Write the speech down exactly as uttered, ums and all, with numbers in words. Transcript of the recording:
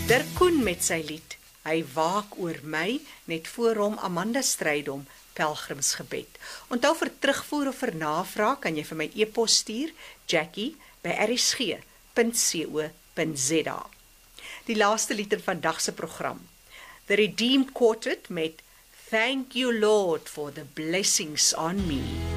Dirk Koen met sy lied Hy waak oor my, net voor hom Amanda Strydom, Pelgrimsgebed. Onthou vir terugvoer of vir navraag kan jy vir my e-pos stuur, Jackie by r s g punt co punt z a. Die laaste lied in vandag se program, The Redeemed Quartet met Thank You Lord for the Blessings on Me.